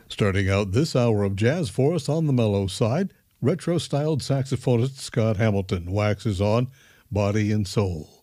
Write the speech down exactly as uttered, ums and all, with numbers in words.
Starting out this hour of jazz for us on the mellow side, retro-styled saxophonist Scott Hamilton waxes on Body and Soul.